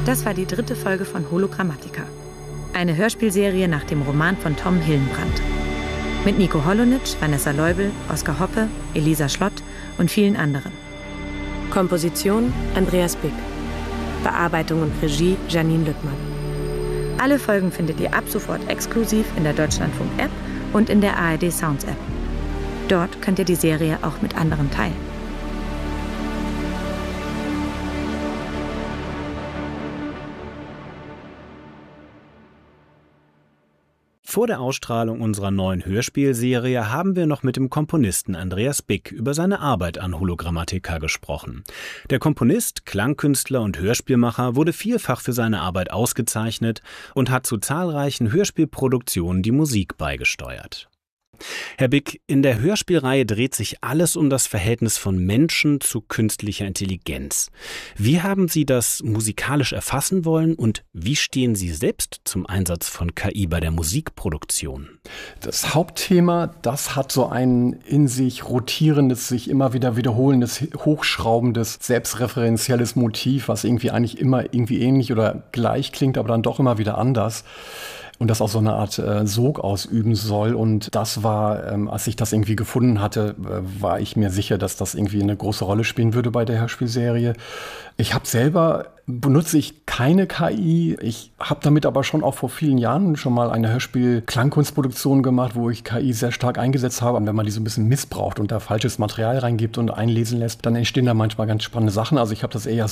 Das war die 3. Folge von Hologrammatica. Eine Hörspielserie nach dem Roman von Tom Hillenbrand. Mit Nico Holonitsch, Vanessa Leubel, Oskar Hoppe, Elisa Schlott und vielen anderen. Komposition Andreas Bick. Bearbeitung und Regie Janine Lüttmann. Alle Folgen findet ihr ab sofort exklusiv in der Deutschlandfunk-App und in der ARD Sounds-App. Dort könnt ihr die Serie auch mit anderen teilen. Vor der Ausstrahlung unserer neuen Hörspielserie haben wir noch mit dem Komponisten Andreas Bick über seine Arbeit an Hologrammatica gesprochen. Der Komponist, Klangkünstler und Hörspielmacher wurde vielfach für seine Arbeit ausgezeichnet und hat zu zahlreichen Hörspielproduktionen die Musik beigesteuert. Herr Bick, in der Hörspielreihe dreht sich alles um das Verhältnis von Menschen zu künstlicher Intelligenz. Wie haben Sie das musikalisch erfassen wollen und wie stehen Sie selbst zum Einsatz von KI bei der Musikproduktion? Das Hauptthema, das hat so ein in sich rotierendes, sich immer wieder wiederholendes, hochschraubendes, selbstreferenzielles Motiv, was irgendwie eigentlich immer irgendwie ähnlich oder gleich klingt, aber dann doch immer wieder anders. Und das auch so eine Art Sog ausüben soll. Und das war, als ich das irgendwie gefunden hatte, war ich mir sicher, dass das irgendwie eine große Rolle spielen würde bei der Hörspielserie. Ich habe selber, benutze ich keine KI. Ich habe damit aber schon auch vor vielen Jahren schon mal eine Hörspiel-Klangkunstproduktion gemacht, wo ich KI sehr stark eingesetzt habe. Und wenn man die so ein bisschen missbraucht und da falsches Material reingibt und einlesen lässt, dann entstehen da manchmal ganz spannende Sachen. Also ich habe das eher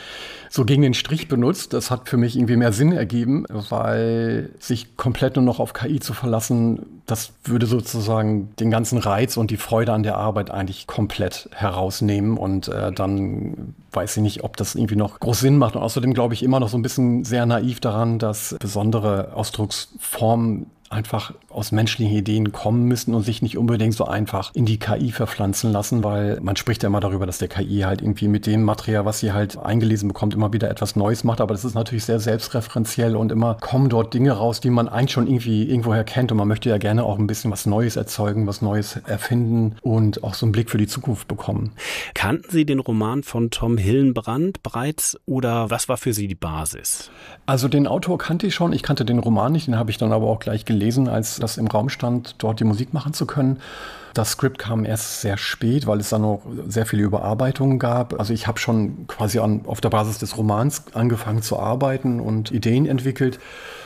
so gegen den Strich benutzt. Das hat für mich irgendwie mehr Sinn ergeben, weil sich komplett nur noch auf KI zu verlassen, das würde sozusagen den ganzen Reiz und die Freude an der Arbeit eigentlich komplett herausnehmen. Und dann weiß ich nicht, ob das irgendwie noch groß Sinn macht. Und außerdem glaube ich immer noch so ein bisschen sehr naiv daran, dass besondere Ausdrucksformen einfach aus menschlichen Ideen kommen müssen und sich nicht unbedingt so einfach in die KI verpflanzen lassen, weil man spricht ja immer darüber, dass der KI halt irgendwie mit dem Material, was sie halt eingelesen bekommt, immer wieder etwas Neues macht, aber das ist natürlich sehr selbstreferenziell und immer kommen dort Dinge raus, die man eigentlich schon irgendwie irgendwoher kennt und man möchte ja gerne auch ein bisschen was Neues erzeugen, was Neues erfinden und auch so einen Blick für die Zukunft bekommen. Kannten Sie den Roman von Tom Hillenbrand bereits oder was war für Sie die Basis? Also den Autor kannte ich schon, ich kannte den Roman nicht, den habe ich dann aber auch gleich gelesen, als das im Raum stand, dort die Musik machen zu können. Das Skript kam erst sehr spät, weil es dann noch sehr viele Überarbeitungen gab. Also ich habe schon quasi auf der Basis des Romans angefangen zu arbeiten und Ideen entwickelt.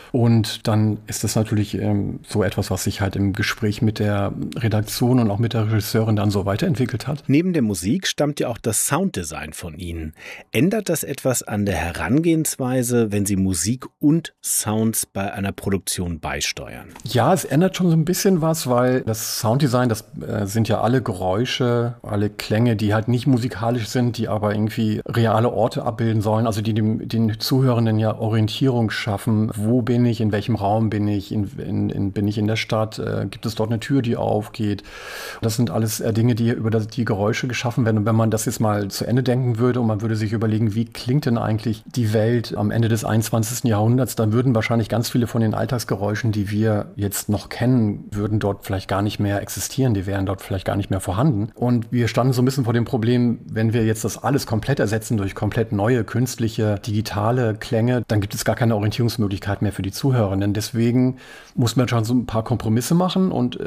Und dann ist das natürlich so etwas, was sich halt im Gespräch mit der Redaktion und auch mit der Regisseurin dann so weiterentwickelt hat. Neben der Musik stammt ja auch das Sounddesign von Ihnen. Ändert das etwas an der Herangehensweise, wenn Sie Musik und Sounds bei einer Produktion beisteuern? Ja, es ändert schon so ein bisschen was, weil das Sounddesign, das sind ja alle Geräusche, alle Klänge, die halt nicht musikalisch sind, die aber irgendwie reale Orte abbilden sollen, also die den Zuhörenden ja Orientierung schaffen. Wo bin ich, in welchem Raum bin ich, bin ich in der Stadt, gibt es dort eine Tür, die aufgeht. Das sind alles Dinge, die über die Geräusche geschaffen werden. Und wenn man das jetzt mal zu Ende denken würde und man würde sich überlegen, wie klingt denn eigentlich die Welt am Ende des 21. Jahrhunderts, dann würden wahrscheinlich ganz viele von den Alltagsgeräuschen, die wir jetzt noch kennen, würden dort vielleicht gar nicht mehr existieren, die wären dort vielleicht gar nicht mehr vorhanden. Und wir standen so ein bisschen vor dem Problem, wenn wir jetzt das alles komplett ersetzen durch komplett neue, künstliche, digitale Klänge, dann gibt es gar keine Orientierungsmöglichkeit mehr für die Zuhörenden. Deswegen muss man schon so ein paar Kompromisse machen und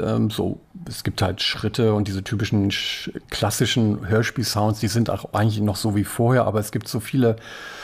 es gibt halt Schritte und diese typischen klassischen Hörspielsounds, die sind auch eigentlich noch so wie vorher, aber es gibt so viele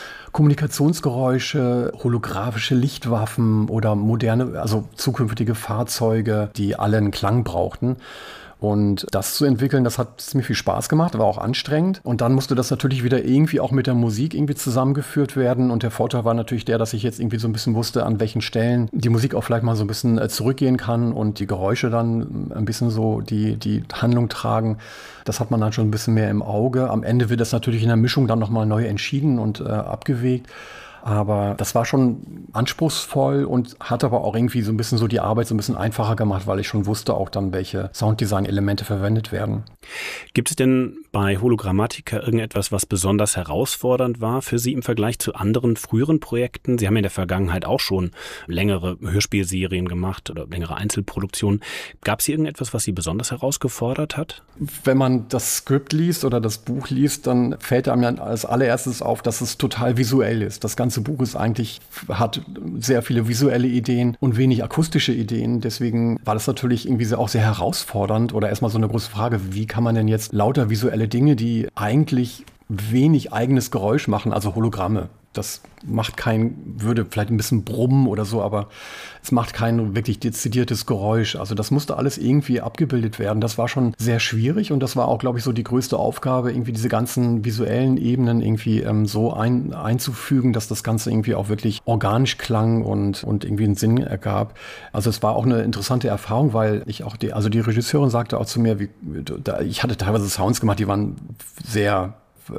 Kommunikationsgeräusche, holographische Lichtwaffen oder moderne, also zukünftige Fahrzeuge, die alle einen Klang brauchten. Und das zu entwickeln, das hat ziemlich viel Spaß gemacht, war auch anstrengend. Und dann musste das natürlich wieder irgendwie auch mit der Musik irgendwie zusammengeführt werden. Und der Vorteil war natürlich der, dass ich jetzt irgendwie so ein bisschen wusste, an welchen Stellen die Musik auch vielleicht mal so ein bisschen zurückgehen kann und die Geräusche dann ein bisschen so die Handlung tragen. Das hat man dann schon ein bisschen mehr im Auge. Am Ende wird das natürlich in der Mischung dann nochmal neu entschieden und abgewegt. Aber das war schon anspruchsvoll und hat aber auch irgendwie so ein bisschen so die Arbeit so ein bisschen einfacher gemacht, weil ich schon wusste auch dann, welche Sounddesign-Elemente verwendet werden. Gibt es denn bei Hologrammatica irgendetwas, was besonders herausfordernd war für Sie im Vergleich zu anderen früheren Projekten? Sie haben in der Vergangenheit auch schon längere Hörspielserien gemacht oder längere Einzelproduktionen. Gab es hier irgendetwas, was Sie besonders herausgefordert hat? Wenn man das Skript liest oder das Buch liest, dann fällt einem ja als allererstes auf, dass es total visuell ist. Das ganze ganze Buch ist eigentlich, hat sehr viele visuelle Ideen und wenig akustische Ideen. Deswegen war das natürlich irgendwie auch sehr herausfordernd oder erstmal so eine große Frage, wie kann man denn jetzt lauter visuelle Dinge, die eigentlich wenig eigenes Geräusch machen, also Hologramme. Das würde vielleicht ein bisschen brummen oder so, aber es macht kein wirklich dezidiertes Geräusch. Also das musste alles irgendwie abgebildet werden. Das war schon sehr schwierig und das war auch, glaube ich, so die größte Aufgabe, irgendwie diese ganzen visuellen Ebenen irgendwie so einzufügen, dass das Ganze irgendwie auch wirklich organisch klang und irgendwie einen Sinn ergab. Also es war auch eine interessante Erfahrung, weil die Regisseurin sagte auch zu mir, ich hatte teilweise Sounds gemacht, die waren sehr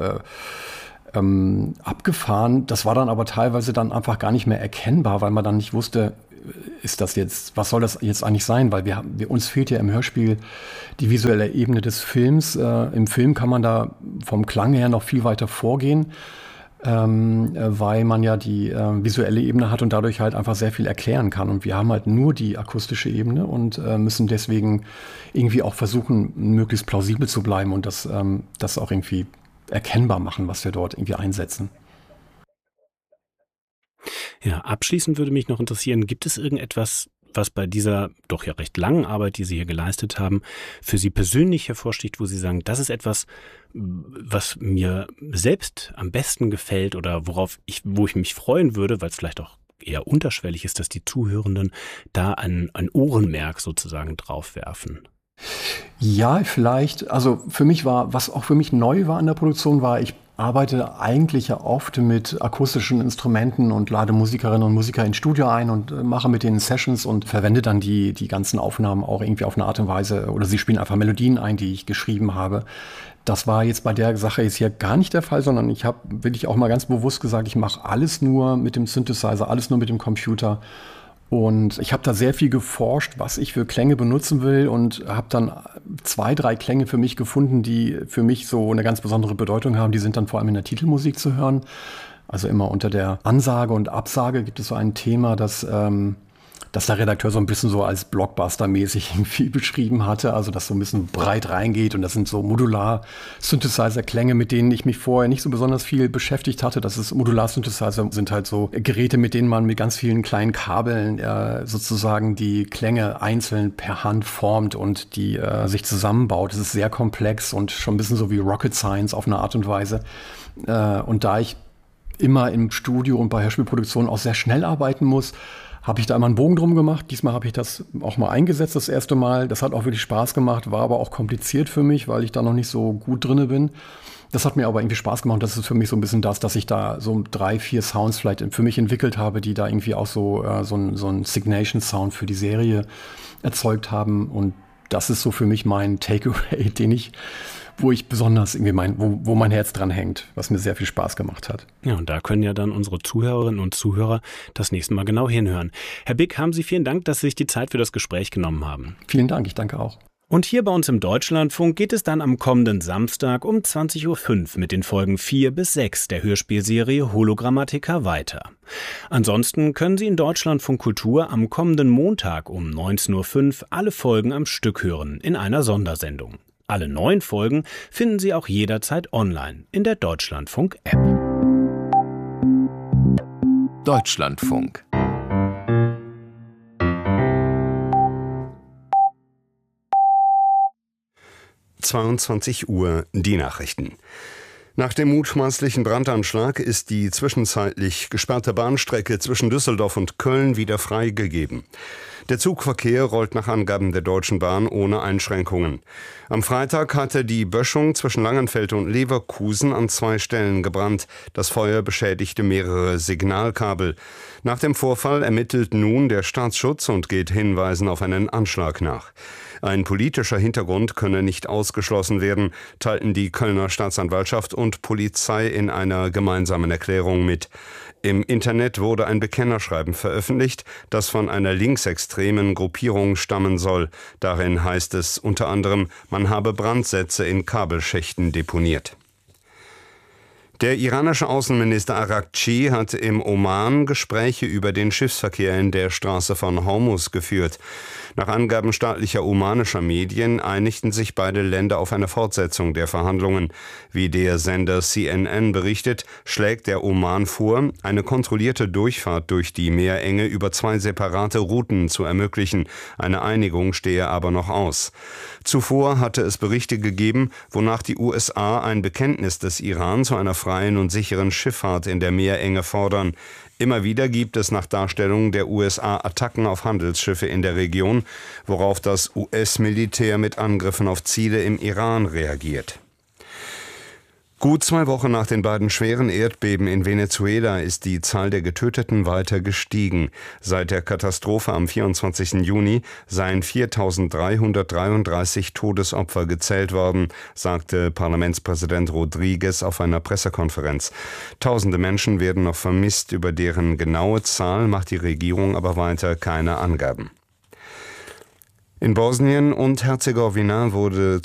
abgefahren. Das war dann aber teilweise dann einfach gar nicht mehr erkennbar, weil man dann nicht wusste, was soll das jetzt eigentlich sein? Weil uns fehlt ja im Hörspiel die visuelle Ebene des Films. Im Film kann man da vom Klang her noch viel weiter vorgehen, weil man ja die visuelle Ebene hat und dadurch halt einfach sehr viel erklären kann. Und wir haben halt nur die akustische Ebene und müssen deswegen irgendwie auch versuchen, möglichst plausibel zu bleiben und das auch irgendwie erkennbar machen, was wir dort irgendwie einsetzen. Ja, abschließend würde mich noch interessieren, gibt es irgendetwas, was bei dieser doch ja recht langen Arbeit, die Sie hier geleistet haben, für Sie persönlich hervorsticht, wo Sie sagen, das ist etwas, was mir selbst am besten gefällt oder wo ich mich freuen würde, weil es vielleicht auch eher unterschwellig ist, dass die Zuhörenden da ein Ohrenmerk sozusagen draufwerfen? Ja, vielleicht. Also was auch für mich neu war in der Produktion war, ich arbeite eigentlich ja oft mit akustischen Instrumenten und lade Musikerinnen und Musiker ins Studio ein und mache mit denen Sessions und verwende dann die ganzen Aufnahmen auch irgendwie auf eine Art und Weise oder sie spielen einfach Melodien ein, die ich geschrieben habe. Das war jetzt bei der Sache jetzt hier gar nicht der Fall, sondern ich habe wirklich auch mal ganz bewusst gesagt, ich mache alles nur mit dem Synthesizer, alles nur mit dem Computer. Und ich habe da sehr viel geforscht, was ich für Klänge benutzen will und habe dann 2, 3 Klänge für mich gefunden, die für mich so eine ganz besondere Bedeutung haben. Die sind dann vor allem in der Titelmusik zu hören. Also immer unter der Ansage und Absage gibt es so ein Thema, das der Redakteur so ein bisschen so als Blockbuster-mäßig irgendwie beschrieben hatte, also das so ein bisschen breit reingeht und das sind so Modular-Synthesizer-Klänge, mit denen ich mich vorher nicht so besonders viel beschäftigt hatte. Modular-Synthesizer sind halt so Geräte, mit denen man mit ganz vielen kleinen Kabeln sozusagen die Klänge einzeln per Hand formt und die sich zusammenbaut. Das ist sehr komplex und schon ein bisschen so wie Rocket Science auf eine Art und Weise. Und da ich immer im Studio und bei Hörspielproduktionen auch sehr schnell arbeiten muss, habe ich da immer einen Bogen drum gemacht. Diesmal habe ich das auch mal eingesetzt, das erste Mal. Das hat auch wirklich Spaß gemacht, war aber auch kompliziert für mich, weil ich da noch nicht so gut drinne bin. Das hat mir aber irgendwie Spaß gemacht. Das ist für mich so ein bisschen dass ich da so 3, 4 Sounds vielleicht für mich entwickelt habe, die da irgendwie auch so ein Signation-Sound für die Serie erzeugt haben. Und das ist so für mich mein Takeaway, wo ich besonders irgendwie wo mein Herz dran hängt, was mir sehr viel Spaß gemacht hat. Ja, und da können ja dann unsere Zuhörerinnen und Zuhörer das nächste Mal genau hinhören. Herr Big, haben Sie vielen Dank, dass Sie sich die Zeit für das Gespräch genommen haben. Vielen Dank, ich danke auch. Und hier bei uns im Deutschlandfunk geht es dann am kommenden Samstag um 20.05 Uhr mit den Folgen 4 bis 6 der Hörspielserie Hologrammatica weiter. Ansonsten können Sie in Deutschlandfunk Kultur am kommenden Montag um 19.05 Uhr alle Folgen am Stück hören in einer Sondersendung. Alle 9 Folgen finden Sie auch jederzeit online in der Deutschlandfunk-App. Deutschlandfunk. (22 Uhr) die Nachrichten. Nach dem mutmaßlichen Brandanschlag ist die zwischenzeitlich gesperrte Bahnstrecke zwischen Düsseldorf und Köln wieder freigegeben. Der Zugverkehr rollt nach Angaben der Deutschen Bahn ohne Einschränkungen. Am Freitag hatte die Böschung zwischen Langenfeld und Leverkusen an 2 Stellen gebrannt. Das Feuer beschädigte mehrere Signalkabel. Nach dem Vorfall ermittelt nun der Staatsschutz und geht Hinweisen auf einen Anschlag nach. Ein politischer Hintergrund könne nicht ausgeschlossen werden, teilten die Kölner Staatsanwaltschaft und Polizei in einer gemeinsamen Erklärung mit. Im Internet wurde ein Bekennerschreiben veröffentlicht, das von einer linksextremen Gruppierung stammen soll. Darin heißt es unter anderem, man habe Brandsätze in Kabelschächten deponiert. Der iranische Außenminister Araghchi hat im Oman Gespräche über den Schiffsverkehr in der Straße von Hormuz geführt. Nach Angaben staatlicher omanischer Medien einigten sich beide Länder auf eine Fortsetzung der Verhandlungen. Wie der Sender CNN berichtet, schlägt der Oman vor, eine kontrollierte Durchfahrt durch die Meerenge über 2 separate Routen zu ermöglichen. Eine Einigung stehe aber noch aus. Zuvor hatte es Berichte gegeben, wonach die USA ein Bekenntnis des Iran zu einer freien und sicheren Schifffahrt in der Meerenge fordern. Immer wieder gibt es nach Darstellung der USA Attacken auf Handelsschiffe in der Region, worauf das US-Militär mit Angriffen auf Ziele im Iran reagiert. Gut 2 Wochen nach den beiden schweren Erdbeben in Venezuela ist die Zahl der Getöteten weiter gestiegen. Seit der Katastrophe am 24. Juni seien 4.333 Todesopfer gezählt worden, sagte Parlamentspräsident Rodriguez auf einer Pressekonferenz. Tausende Menschen werden noch vermisst, über deren genaue Zahl macht die Regierung aber weiter keine Angaben. In Bosnien und Herzegowina wurde